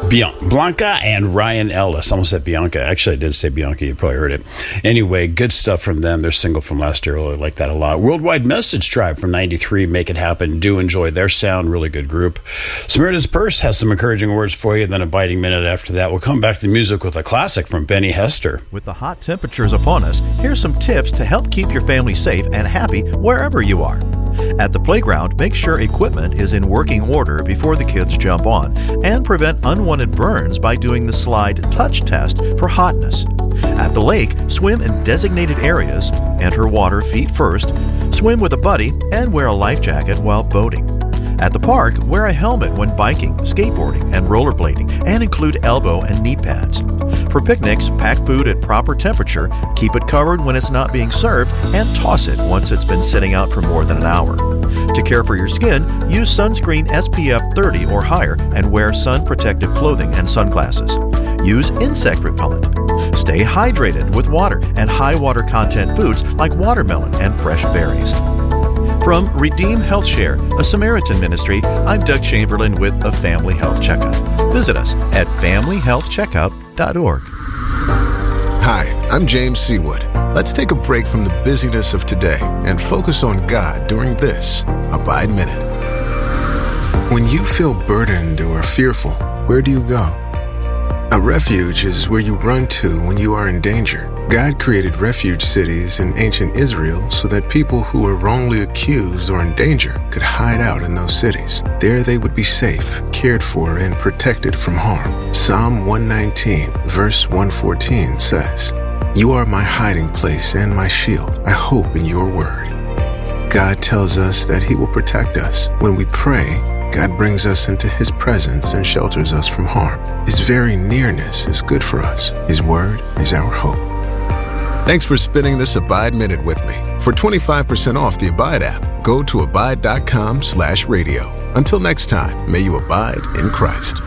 Blanca and Ryan Ellis. Almost said Bianca. Actually, I did say Bianca. You probably heard it. Anyway, good stuff from them. Their single from last year. I really like that a lot. Worldwide Message Tribe from 93. Make It Happen. Do enjoy their sound. Really good group. Samaritan's Purse has some encouraging words for you. Then a biting minute after that. We'll come back to the music with a classic from Benny Hester. With the hot temperatures upon us, here's some tips to help keep your family safe and happy wherever you are. At the playground, make sure equipment is in working order before the kids jump on, and prevent unwanted burns by doing the slide touch test for hotness. At the lake, swim in designated areas, enter water feet first, swim with a buddy, and wear a life jacket while boating. At the park, wear a helmet when biking, skateboarding, and rollerblading, and include elbow and knee pads. For picnics, pack food at proper temperature, keep it covered when it's not being served, and toss it once it's been sitting out for more than an hour. To care for your skin, use sunscreen SPF 30 or higher and wear sun-protective clothing and sunglasses. Use insect repellent. Stay hydrated with water and high water content foods like watermelon and fresh berries. From Redeem Health Share, a Samaritan ministry, I'm Doug Chamberlain with a Family Health Checkup. Visit us at familyhealthcheckup.org. Hi, I'm James Seawood. Let's take a break from the busyness of today and focus on God during this Abide Minute. When you feel burdened or fearful, where do you go? A refuge is where you run to when you are in danger. God created refuge cities in ancient Israel so that people who were wrongly accused or in danger could hide out in those cities. There they would be safe, cared for, and protected from harm. Psalm 119, verse 114 says, "You are my hiding place and my shield. I hope in your word." God tells us that He will protect us. When we pray, God brings us into His presence and shelters us from harm. His very nearness is good for us. His word is our hope. Thanks for spending this Abide Minute with me. For 25% off the Abide app, go to abide.com/radio. Until next time, may you abide in Christ.